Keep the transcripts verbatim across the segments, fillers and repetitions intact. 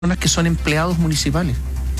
que son empleados municipales.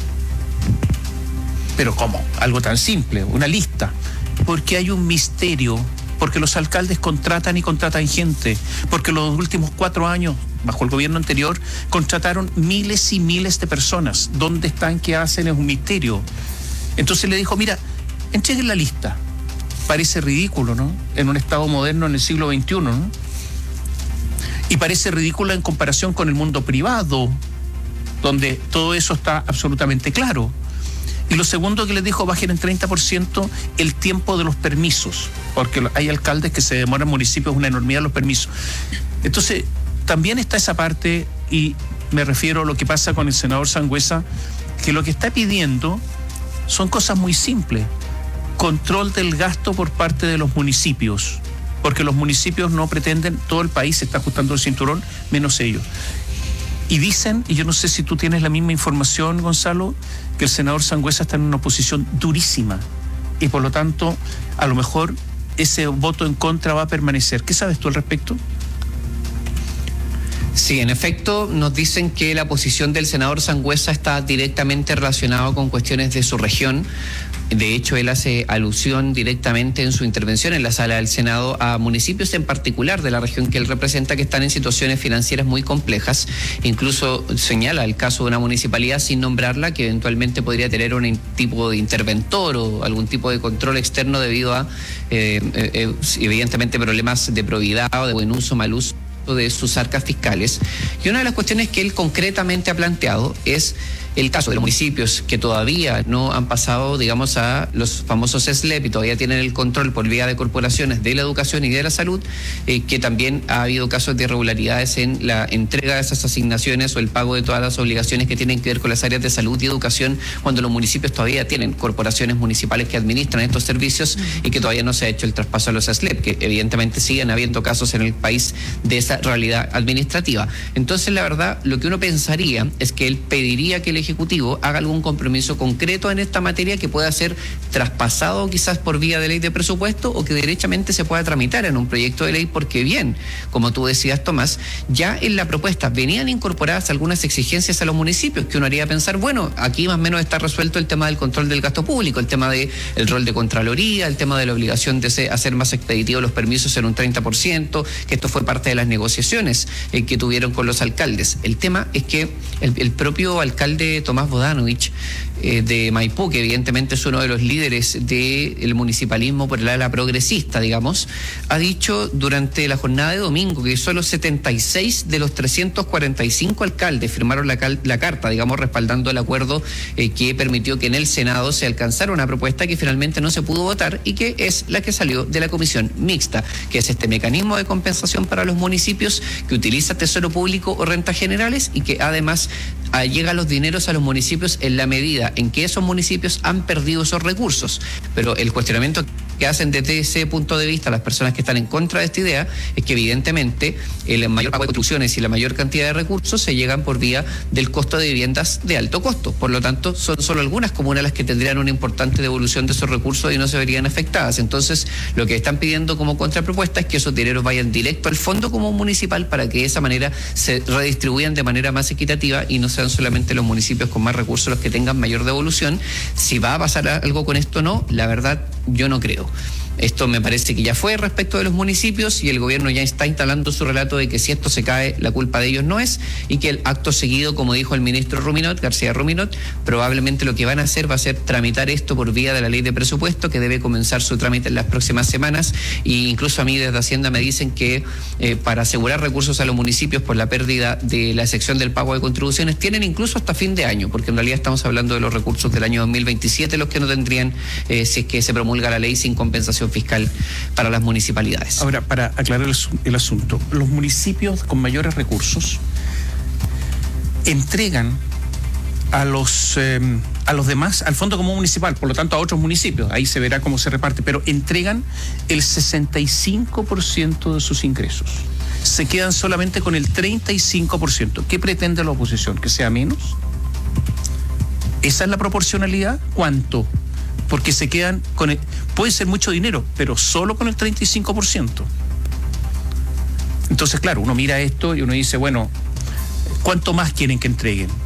Pero ¿cómo? Algo tan simple, una lista. Porque hay un misterio, porque los alcaldes contratan y contratan gente, porque los últimos cuatro años, bajo el gobierno anterior, contrataron miles y miles de personas. ¿Dónde están? ¿Qué hacen? Es un misterio. Entonces le dijo, mira, entreguen la lista. Parece ridículo, ¿no? En un Estado moderno en el siglo veintiuno, ¿no? Y parece ridículo en comparación con el mundo privado, donde todo eso está absolutamente claro. Y lo segundo que les dijo, bajen en treinta por ciento el tiempo de los permisos, porque hay alcaldes que se demoran, municipios, una enormidad los permisos. Entonces, también está esa parte, y me refiero a lo que pasa con el senador Sangüesa, que lo que está pidiendo son cosas muy simples. Control del gasto por parte de los municipios, porque los municipios no pretenden, todo el país se está ajustando el cinturón, menos ellos. Y dicen, y yo no sé si tú tienes la misma información, Gonzalo, que el senador Sangüesa está en una posición durísima y por lo tanto, a lo mejor ese voto en contra va a permanecer. ¿Qué sabes tú al respecto? Sí, en efecto, nos dicen que la posición del senador Sangüesa está directamente relacionada con cuestiones de su región. De hecho, él hace alusión directamente en su intervención en la sala del Senado a municipios en particular de la región que él representa que están en situaciones financieras muy complejas. Incluso señala el caso de una municipalidad sin nombrarla que eventualmente podría tener un tipo de interventor o algún tipo de control externo debido a, eh, eh, evidentemente, problemas de probidad o de buen uso, mal uso de sus arcas fiscales. Y una de las cuestiones que él concretamente ha planteado es el caso de los municipios que todavía no han pasado, digamos, a los famosos S L E P y todavía tienen el control por vía de corporaciones de la educación y de la salud, eh, que también ha habido casos de irregularidades en la entrega de esas asignaciones o el pago de todas las obligaciones que tienen que ver con las áreas de salud y educación, cuando los municipios todavía tienen corporaciones municipales que administran estos servicios y que todavía no se ha hecho el traspaso a los S L E P, que evidentemente siguen habiendo casos en el país de esa realidad administrativa. Entonces, la verdad, lo que uno pensaría es que él pediría que el Ejecutivo haga algún compromiso concreto en esta materia que pueda ser traspasado quizás por vía de ley de presupuesto o que derechamente se pueda tramitar en un proyecto de ley, porque bien, como tú decías, Tomás, ya en la propuesta venían incorporadas algunas exigencias a los municipios que uno haría pensar, bueno, aquí más o menos está resuelto el tema del control del gasto público, el tema del rol de Contraloría, el tema de la obligación de ser, hacer más expeditivos los permisos en un treinta por ciento, que esto fue parte de las negociaciones eh, que tuvieron con los alcaldes. El tema es que el, el propio alcalde Tomás Bodanovich eh, de Maipú, que evidentemente es uno de los líderes del municipalismo por el ala progresista, digamos, ha dicho durante la jornada de domingo que solo setenta y seis de los trescientos cuarenta y cinco alcaldes firmaron la, cal, la carta, digamos, respaldando el acuerdo eh, que permitió que en el Senado se alcanzara una propuesta que finalmente no se pudo votar y que es la que salió de la comisión mixta, que es este mecanismo de compensación para los municipios que utiliza Tesoro Público o rentas generales y que además ah, llega los dineros a los municipios en la medida en que esos municipios han perdido esos recursos. Pero el cuestionamiento que hacen desde ese punto de vista las personas que están en contra de esta idea es que evidentemente el mayor pago de construcciones y la mayor cantidad de recursos se llegan por vía del costo de viviendas de alto costo. Por lo tanto, son solo algunas comunas las que tendrían una importante devolución de esos recursos y no se verían afectadas. Entonces, lo que están pidiendo como contrapropuesta es que esos dineros vayan directo al fondo común municipal para que de esa manera se redistribuyan de manera más equitativa y no sean solamente los municipios con más recursos los que tengan mayor devolución. Si va a pasar algo con esto o no, la verdad, yo no creo. Esto me parece que ya fue respecto de los municipios y el gobierno ya está instalando su relato de que si esto se cae, la culpa de ellos no es, y que el acto seguido, como dijo el ministro Ruminot, García Ruminot, probablemente lo que van a hacer va a ser tramitar esto por vía de la ley de presupuesto, que debe comenzar su trámite en las próximas semanas. E incluso a mí desde Hacienda me dicen que eh, para asegurar recursos a los municipios por la pérdida de la excepción del pago de contribuciones tienen incluso hasta fin de año, porque en realidad estamos hablando de los recursos del año dos mil veintisiete los que no tendrían eh, si es que se promulga la ley sin compensación fiscal para las municipalidades. Ahora, para aclarar el, el asunto, los municipios con mayores recursos entregan a los eh, a los demás, al Fondo Común Municipal, por lo tanto a otros municipios, ahí se verá cómo se reparte, pero entregan el sesenta y cinco por ciento de sus ingresos. Se quedan solamente con el treinta y cinco por ciento. ¿Qué pretende la oposición? ¿Que sea menos? ¿Esa es la proporcionalidad? ¿Cuánto? Porque se quedan con el, puede ser mucho dinero, pero solo con el treinta y cinco por ciento. Entonces, claro, uno mira esto y uno dice, bueno, ¿cuánto más quieren que entreguen?